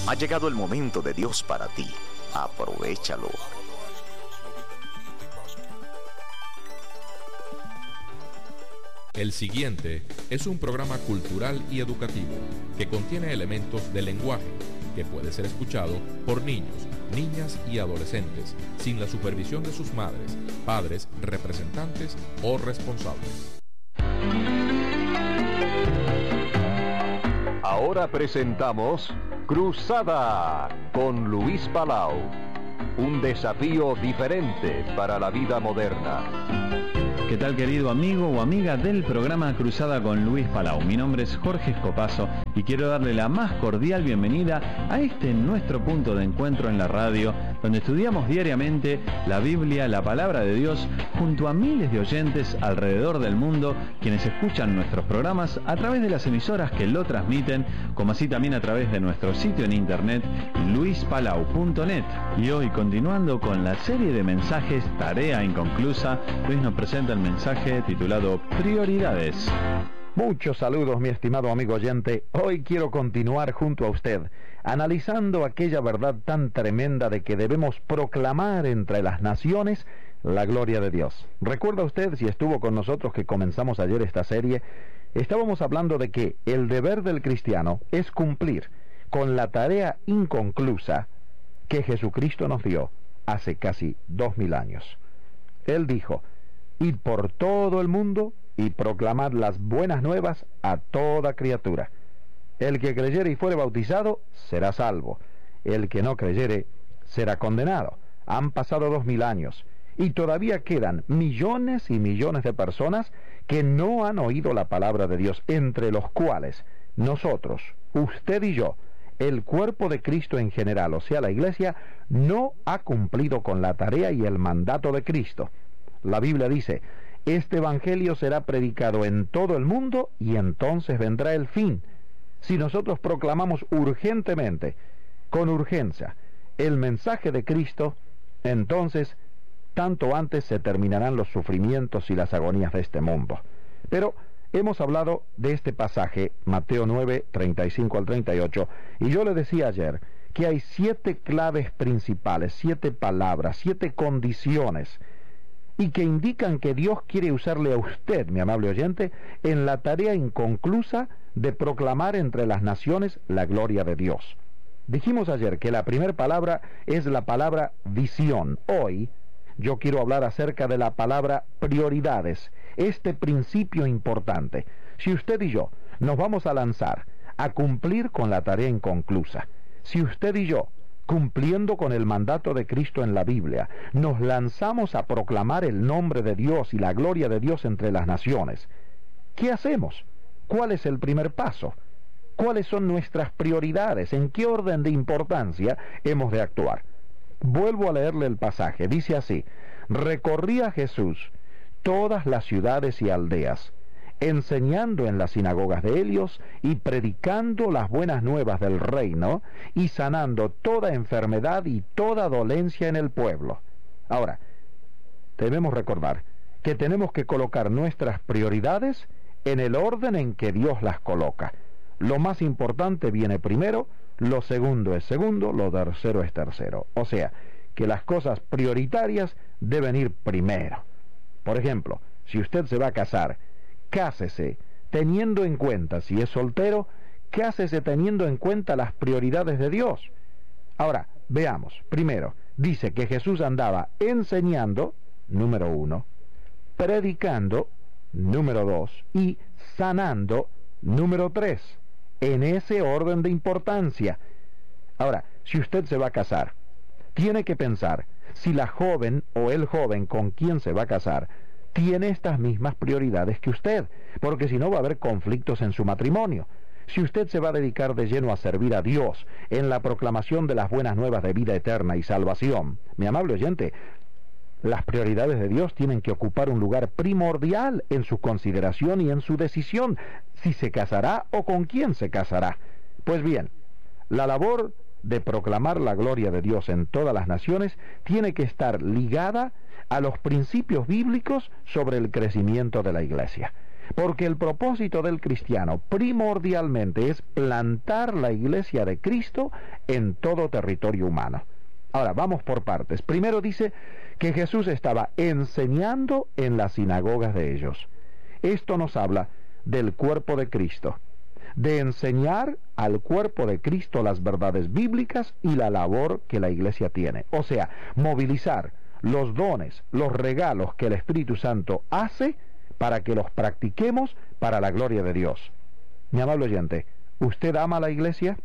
Ha llegado el momento de Dios para ti. Aprovéchalo. El siguiente es un programa cultural y educativo que contiene elementos de lenguaje que puede ser escuchado por niños, niñas y adolescentes sin la supervisión de sus madres, padres, representantes o responsables. Ahora presentamos Cruzada con Luis Palau. Un desafío diferente para la vida moderna. ¿Qué tal, querido amigo o amiga del programa Cruzada con Luis Palau? Mi nombre es Jorge Escopazo y quiero darle la más cordial bienvenida a este nuestro punto de encuentro en la radio, donde estudiamos diariamente la Biblia, la palabra de Dios, junto a miles de oyentes alrededor del mundo, quienes escuchan nuestros programas a través de las emisoras que lo transmiten, como así también a través de nuestro sitio en internet, luispalau.net. Y hoy, continuando con la serie de mensajes Tarea Inconclusa, Luis nos presenta el mensaje titulado Prioridades. Muchos saludos, mi estimado amigo oyente. Hoy quiero continuar junto a usted, analizando aquella verdad tan tremenda de que debemos proclamar entre las naciones la gloria de Dios. ¿Recuerda usted, si estuvo con nosotros, que comenzamos ayer esta serie? Estábamos hablando de que el deber del cristiano es cumplir con la tarea inconclusa que Jesucristo nos dio hace casi 2000 años. Él dijo: id por todo el mundo y proclamad las buenas nuevas a toda criatura. El que creyere y fuere bautizado será salvo. El que no creyere será condenado. Han pasado 2000 años y todavía quedan millones y millones de personas que no han oído la palabra de Dios, entre los cuales nosotros, usted y yo, el cuerpo de Cristo en general, o sea, la iglesia, no ha cumplido con la tarea y el mandato de Cristo. La Biblia dice: este evangelio será predicado en todo el mundo y entonces vendrá el fin. Si nosotros proclamamos urgentemente, con urgencia, el mensaje de Cristo, entonces tanto antes se terminarán los sufrimientos y las agonías de este mundo. Pero hemos hablado de este pasaje, Mateo 9, 35 al 38, y yo le decía ayer que hay 7 claves principales, 7 palabras, 7 condiciones, y que indican que Dios quiere usarle a usted, mi amable oyente, en la tarea inconclusa de proclamar entre las naciones la gloria de Dios. Dijimos ayer que la primera palabra es la palabra visión. Hoy yo quiero hablar acerca de la palabra prioridades, este principio importante. Si usted y yo nos vamos a lanzar a cumplir con la tarea inconclusa, si usted y yo, cumpliendo con el mandato de Cristo en la Biblia, nos lanzamos a proclamar el nombre de Dios y la gloria de Dios entre las naciones, ¿qué hacemos? ¿Cuál es el primer paso? ¿Cuáles son nuestras prioridades? ¿En qué orden de importancia hemos de actuar? Vuelvo a leerle el pasaje. Dice así: recorría Jesús todas las ciudades y aldeas, enseñando en las sinagogas de ellos y predicando las buenas nuevas del reino y sanando toda enfermedad y toda dolencia en el pueblo. Ahora, debemos recordar que tenemos que colocar nuestras prioridades en el orden en que Dios las coloca. Lo más importante viene primero, lo segundo es segundo, lo tercero es tercero. O sea, que las cosas prioritarias deben ir primero. Por ejemplo, si usted se va a casar, cásese teniendo en cuenta, si es soltero, cásese teniendo en cuenta las prioridades de Dios. Ahora, veamos. Primero, dice que Jesús andaba enseñando, número 1, predicando, número 2, y sanando, número 3, en ese orden de importancia. Ahora, si usted se va a casar, tiene que pensar si la joven o el joven con quien se va a casar tiene estas mismas prioridades que usted, porque si no va a haber conflictos en su matrimonio. Si usted se va a dedicar de lleno a servir a Dios en la proclamación de las buenas nuevas de vida eterna y salvación, mi amable oyente, las prioridades de Dios tienen que ocupar un lugar primordial en su consideración y en su decisión, si se casará o con quién se casará. Pues bien, la labor de proclamar la gloria de Dios en todas las naciones tiene que estar ligada a los principios bíblicos sobre el crecimiento de la iglesia. porque el propósito del cristiano primordialmente es plantar la iglesia de Cristo en todo territorio humano. Ahora, vamos por partes. Primero dice que Jesús estaba enseñando en las sinagogas de ellos. Esto nos habla del cuerpo de Cristo, de enseñar al cuerpo de Cristo las verdades bíblicas y la labor que la iglesia tiene. O sea, movilizar los dones, los regalos que el Espíritu Santo hace para que los practiquemos para la gloria de Dios. Mi amable oyente, ¿usted ama a la iglesia?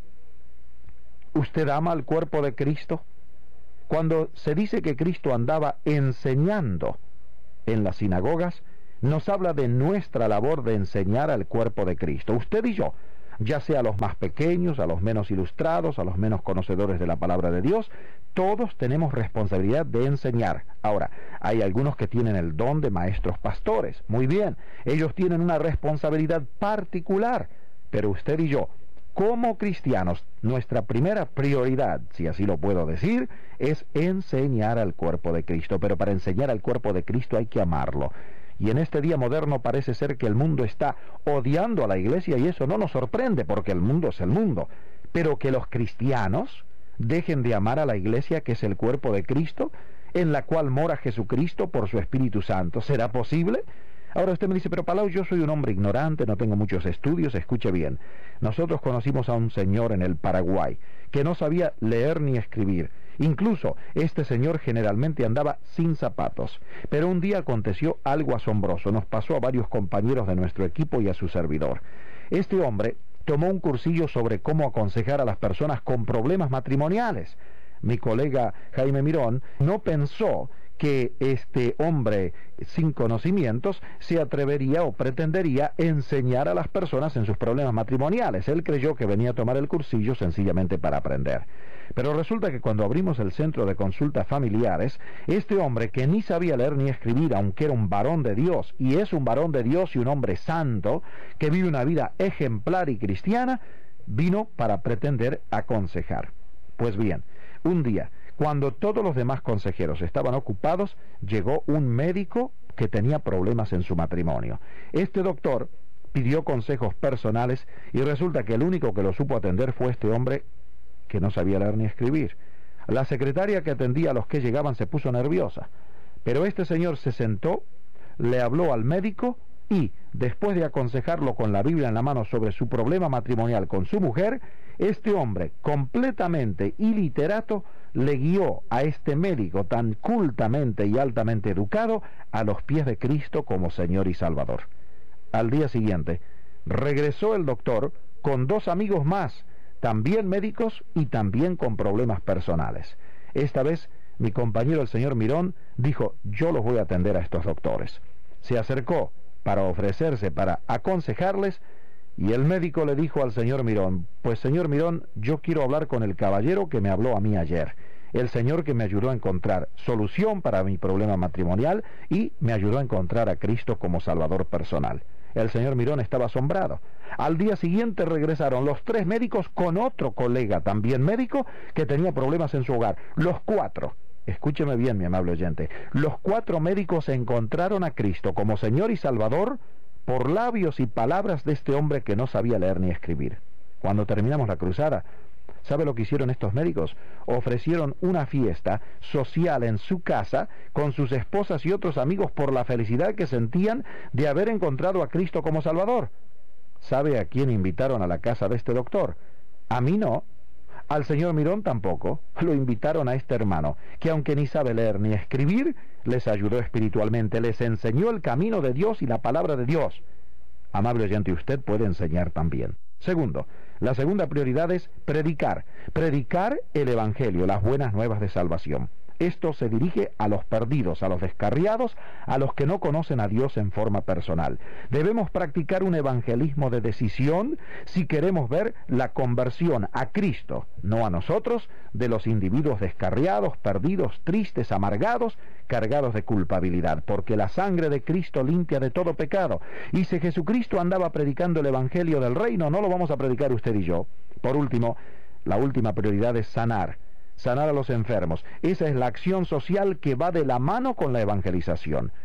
¿Usted ama al cuerpo de Cristo? Cuando se dice que Cristo andaba enseñando en las sinagogas, nos habla de nuestra labor de enseñar al cuerpo de Cristo. Usted y yo, ya sea a los más pequeños, a los menos ilustrados, a los menos conocedores de la palabra de Dios, todos tenemos responsabilidad de enseñar. Ahora, hay algunos que tienen el don de maestros pastores. Muy bien, ellos tienen una responsabilidad particular, pero usted y yo, como cristianos, nuestra primera prioridad, si así lo puedo decir, es enseñar al cuerpo de Cristo. Pero para enseñar al cuerpo de Cristo hay que amarlo. Y en este día moderno parece ser que el mundo está odiando a la iglesia, y eso no nos sorprende porque el mundo es el mundo. Pero que los cristianos dejen de amar a la iglesia, que es el cuerpo de Cristo, en la cual mora Jesucristo por su Espíritu Santo. ¿Será posible? Ahora usted me dice, pero Palau, yo soy un hombre ignorante, no tengo muchos estudios. Escuche bien, nosotros conocimos a un señor en el Paraguay que no sabía leer ni escribir. Incluso este señor generalmente andaba sin zapatos. Pero un día aconteció algo asombroso. Nos pasó a varios compañeros de nuestro equipo y a su servidor. Este hombre tomó un cursillo sobre cómo aconsejar a las personas con problemas matrimoniales. Mi colega Jaime Mirón no pensó que este hombre sin conocimientos se atrevería o pretendería enseñar a las personas en sus problemas matrimoniales. Él creyó que venía a tomar el cursillo sencillamente para aprender. Pero resulta que cuando abrimos el centro de consultas familiares, este hombre que ni sabía leer ni escribir, aunque era un varón de Dios, y es un varón de Dios y un hombre santo, que vive una vida ejemplar y cristiana, vino para pretender aconsejar. Pues bien, un día, cuando todos los demás consejeros estaban ocupados, llegó un médico que tenía problemas en su matrimonio. Este doctor pidió consejos personales y resulta que el único que lo supo atender fue este hombre que no sabía leer ni escribir. La secretaria que atendía a los que llegaban se puso nerviosa, pero este señor se sentó, le habló al médico y, después de aconsejarlo con la Biblia en la mano sobre su problema matrimonial con su mujer, este hombre, completamente iliterato, le guió a este médico tan cultamente y altamente educado a los pies de Cristo como Señor y Salvador. Al día siguiente, regresó el doctor con 2 amigos más, también médicos y también con problemas personales. Esta vez, mi compañero el señor Mirón dijo, yo los voy a atender a estos doctores. Se acercó para ofrecerse para aconsejarles, y el médico le dijo al señor Mirón, pues señor Mirón, yo quiero hablar con el caballero que me habló a mí ayer, el señor que me ayudó a encontrar solución para mi problema matrimonial y me ayudó a encontrar a Cristo como Salvador personal. El señor Mirón estaba asombrado. Al día siguiente regresaron los 3 médicos con otro colega, también médico, que tenía problemas en su hogar. Los 4, escúcheme bien, mi amable oyente, los 4 médicos encontraron a Cristo como Señor y Salvador por labios y palabras de este hombre que no sabía leer ni escribir. Cuando terminamos la cruzada, ¿sabe lo que hicieron estos médicos? Ofrecieron una fiesta social en su casa con sus esposas y otros amigos por la felicidad que sentían de haber encontrado a Cristo como Salvador. ¿Sabe a quién invitaron a la casa de este doctor? A mí no. Al señor Mirón tampoco. Lo invitaron a este hermano, que aunque ni sabe leer ni escribir, les ayudó espiritualmente, les enseñó el camino de Dios y la palabra de Dios. Amable oyente, usted puede enseñar también. Segundo, la segunda prioridad es predicar. Predicar el Evangelio, las buenas nuevas de salvación. Esto se dirige a los perdidos, a los descarriados, a los que no conocen a Dios en forma personal. Debemos practicar un evangelismo de decisión si queremos ver la conversión a Cristo, no a nosotros, de los individuos descarriados, perdidos, tristes, amargados, cargados de culpabilidad, porque la sangre de Cristo limpia de todo pecado. Y si Jesucristo andaba predicando el Evangelio del Reino, no lo vamos a predicar usted y yo. Por último, la última prioridad es sanar a los enfermos. Esa es la acción social que va de la mano con la evangelización.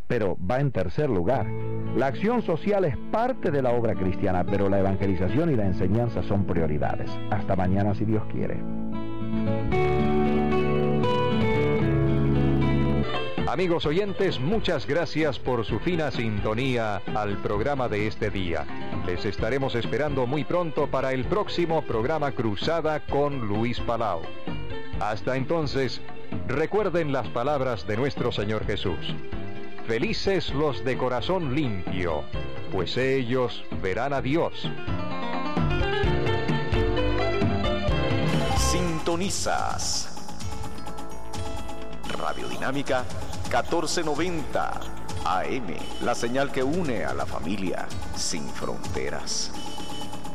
pero va en tercer lugar. La acción social es parte de la obra cristiana, pero la evangelización y la enseñanza son prioridades. Hasta mañana, si Dios quiere. Amigos oyentes, muchas gracias por su fina sintonía al programa de este día. Les estaremos esperando muy pronto para el próximo programa Cruzada con Luis Palau. Hasta entonces, recuerden las palabras de nuestro Señor Jesús. Felices los de corazón limpio, pues ellos verán a Dios. Sintonizas Radio Dinámica 1490 AM, la señal que une a la familia sin fronteras.